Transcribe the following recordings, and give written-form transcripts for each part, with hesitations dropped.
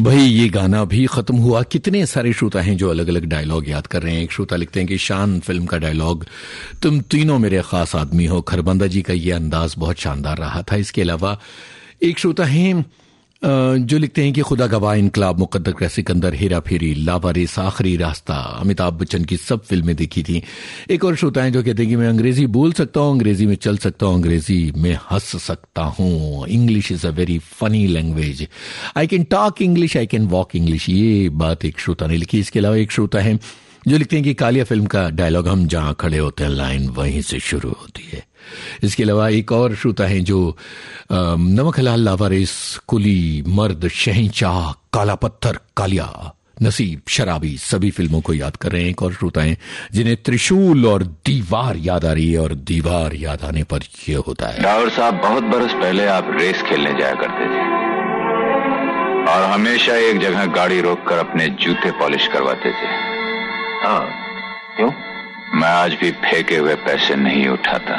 भाई ये गाना भी खत्म हुआ। कितने सारे श्रोता हैं जो अलग अलग डायलॉग याद कर रहे हैं। एक श्रोता लिखते हैं कि शान फिल्म का डायलॉग, तुम तीनों मेरे खास आदमी हो। खरबंदा जी का ये अंदाज बहुत शानदार रहा था। इसके अलावा एक श्रोता हैं जो लिखते हैं कि खुदा गवाह, इनकलाब, मुकद्दर का सिकंदर, हेरा फेरी, लावारिस, आखिरी रास्ता, अमिताभ बच्चन की सब फिल्में देखी थी। एक और श्रोता हैं जो कहते हैं कि मैं अंग्रेजी बोल सकता हूँ, अंग्रेजी में चल सकता हूँ, अंग्रेजी में हंस सकता हूँ। English is a very funny language. I can talk English, I can walk English. ये बात एक श्रोता ने लिखी। इसके अलावा एक श्रोता है जो लिखते हैं कि कालिया फिल्म का डायलॉग, हम जहां खड़े होते हैं लाइन वहीं से शुरू होती है। इसके अलावा एक और श्रोता है जो नमक हलाल, लावारिस, कुली, मर्द, शहंशाह, काला पत्थर, कालिया, नसीब, शराबी सभी फिल्मों को याद कर रहे हैं। एक और श्रोता है जिन्हें त्रिशूल और दीवार याद आ रही है, और दीवार याद आने पर यह होता है। डावर साहब, बहुत बरस पहले आप रेस खेलने जाया करते थे और हमेशा एक जगह गाड़ी रोककर अपने जूते पॉलिश करवाते थे। हाँ, क्यों? मैं आज भी फेंके हुए पैसे नहीं उठाता।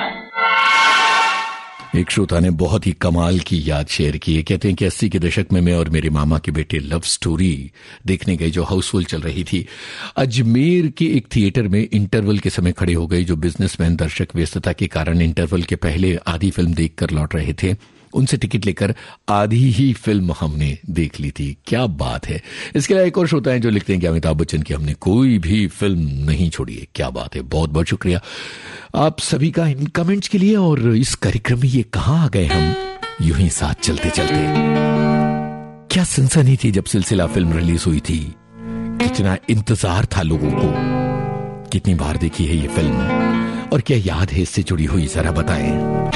एक श्रोता ने बहुत ही कमाल की याद शेयर की है। कहते हैं कि 80 के दशक में मैं और मेरे मामा के बेटे लव स्टोरी देखने गए, जो हाउसफुल चल रही थी। अजमेर के एक थिएटर में इंटरवल के समय खड़े हो गए। जो बिजनेसमैन दर्शक व्यस्तता के कारण इंटरवल के पहले आधी फिल्म देखकर लौट रहे थे, उनसे टिकट लेकर आधी ही फिल्म हमने देख ली थी। क्या बात है। इसके अलावा एक और श्रोता है जो लिखते हैं कि अमिताभ बच्चन की हमने कोई भी फिल्म नहीं छोड़ी है। क्या बात है। बहुत बहुत शुक्रिया आप सभी का इन कमेंट्स के लिए। और इस कार्यक्रम में ये कहां आ गए हम, यूं ही साथ चलते चलते। क्या सनसनी थी जब सिलसिला फिल्म रिलीज हुई थी। कितना इंतजार था लोगों को। कितनी बार देखी है ये फिल्म, और क्या याद है इससे जुड़ी हुई, जरा बताएं।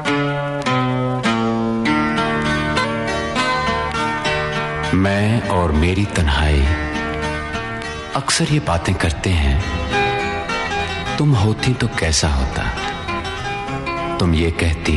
मैं और मेरी तन्हाई अक्सर ये बातें करते हैं, तुम होती तो कैसा होता। तुम ये कहती